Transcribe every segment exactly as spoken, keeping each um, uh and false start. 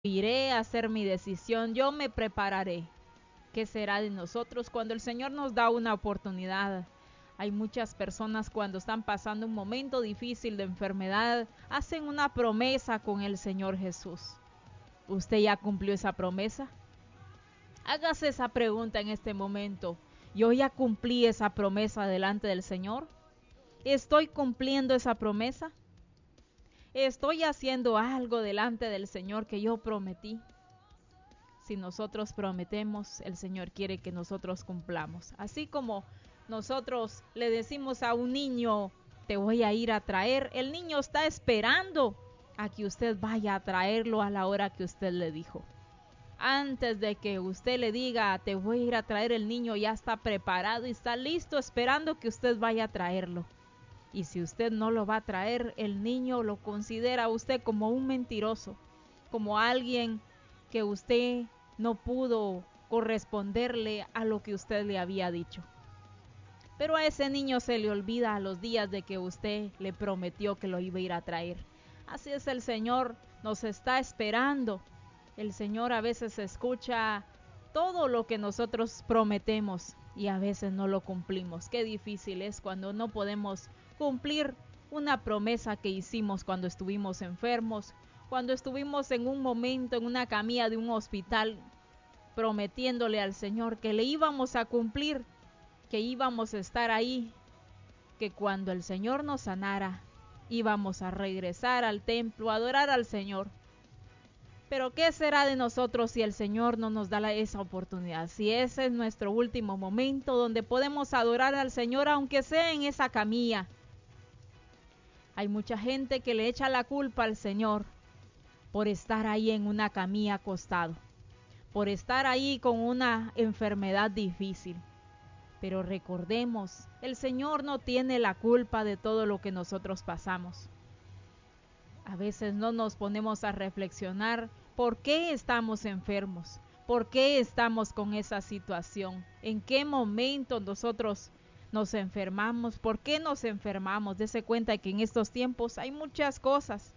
iré a hacer mi decisión, yo me prepararé. ¿Qué será de nosotros cuando el Señor nos da una oportunidad? Hay muchas personas cuando están pasando un momento difícil de enfermedad, hacen una promesa con el Señor Jesús. ¿Usted ya cumplió esa promesa? Hágase esa pregunta en este momento. ¿Yo ya cumplí esa promesa delante del Señor? ¿Estoy cumpliendo esa promesa? ¿Estoy haciendo algo delante del Señor que yo prometí? Si nosotros prometemos, el Señor quiere que nosotros cumplamos. Así como nosotros le decimos a un niño, te voy a ir a traer, el niño está esperando a que usted vaya a traerlo a la hora que usted le dijo. Antes de que usted le diga, te voy a ir a traer, el niño ya está preparado y está listo esperando que usted vaya a traerlo. Y si usted no lo va a traer, el niño lo considera a usted como un mentiroso, como alguien que usted no pudo corresponderle a lo que usted le había dicho. Pero a ese niño se le olvida a los días de que usted le prometió que lo iba a ir a traer. Así es, el Señor nos está esperando. El Señor a veces escucha todo lo que nosotros prometemos y a veces no lo cumplimos. Qué difícil es cuando no podemos cumplir una promesa que hicimos cuando estuvimos enfermos, cuando estuvimos en un momento en una camilla de un hospital, prometiéndole al Señor que le íbamos a cumplir, que íbamos a estar ahí, que cuando el Señor nos sanara, íbamos a regresar al templo, a adorar al Señor. Pero ¿qué será de nosotros si el Señor no nos da la, esa oportunidad? Si ese es nuestro último momento donde podemos adorar al Señor, aunque sea en esa camilla. Hay mucha gente que le echa la culpa al Señor por estar ahí en una camilla acostado, por estar ahí con una enfermedad difícil. Pero recordemos, el Señor no tiene la culpa de todo lo que nosotros pasamos. A veces no nos ponemos a reflexionar por qué estamos enfermos, por qué estamos con esa situación, en qué momento nosotros nos enfermamos, por qué nos enfermamos. Dese cuenta que en estos tiempos hay muchas cosas.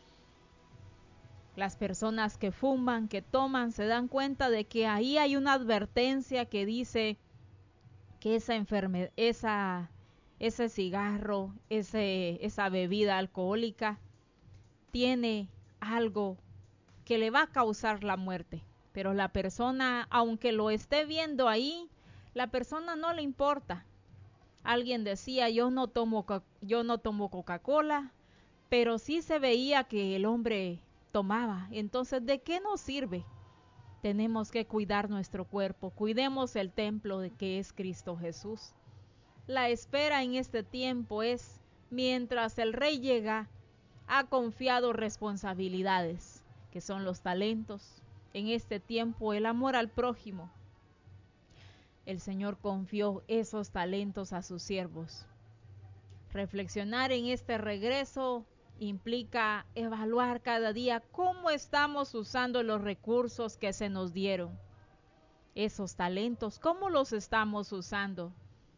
Las personas que fuman, que toman, se dan cuenta de que ahí hay una advertencia que dice que esa enfermedad, esa, ese cigarro, ese, esa bebida alcohólica tiene algo que le va a causar la muerte. Pero la persona, aunque lo esté viendo ahí, la persona no le importa. Alguien decía, yo no tomo, yo no tomo Coca-Cola, pero sí se veía que el hombre tomaba. Entonces, ¿de qué nos sirve? Tenemos que cuidar nuestro cuerpo, cuidemos el templo de que es Cristo Jesús. La espera en este tiempo es, mientras el Rey llega, ha confiado responsabilidades, que son los talentos. En este tiempo, el amor al prójimo. El Señor confió esos talentos a sus siervos. Reflexionar en este regreso implica evaluar cada día cómo estamos usando los recursos que se nos dieron. Esos talentos, ¿cómo los estamos usando?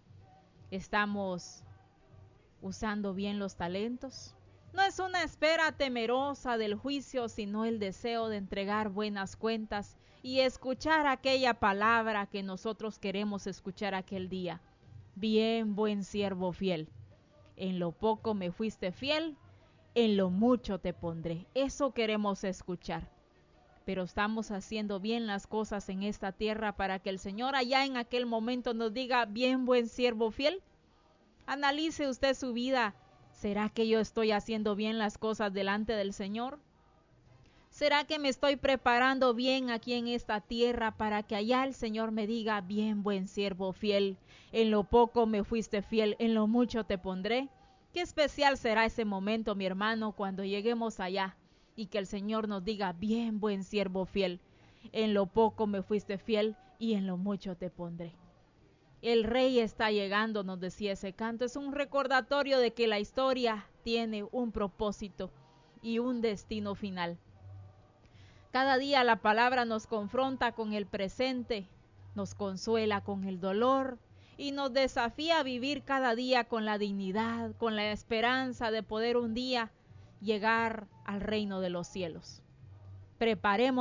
¿Estamos usando bien los talentos? No es una espera temerosa del juicio, sino el deseo de entregar buenas cuentas y escuchar aquella palabra que nosotros queremos escuchar aquel día. Bien, buen siervo fiel. En lo poco me fuiste fiel, en lo mucho te pondré. Eso queremos escuchar. Pero estamos haciendo bien las cosas en esta tierra para que el Señor allá en aquel momento nos diga, bien, buen siervo fiel. Analice usted su vida. ¿Será que yo estoy haciendo bien las cosas delante del Señor? ¿Será que me estoy preparando bien aquí en esta tierra para que allá el Señor me diga, bien, buen siervo fiel, en lo poco me fuiste fiel, en lo mucho te pondré? Qué especial será ese momento, mi hermano, cuando lleguemos allá y que el Señor nos diga, bien, buen siervo fiel, en lo poco me fuiste fiel y en lo mucho te pondré. El Rey está llegando, nos decía ese canto. Es un recordatorio de que la historia tiene un propósito y un destino final. Cada día la palabra nos confronta con el presente, nos consuela con el dolor y nos desafía a vivir cada día con la dignidad, con la esperanza de poder un día llegar al reino de los cielos. preparemos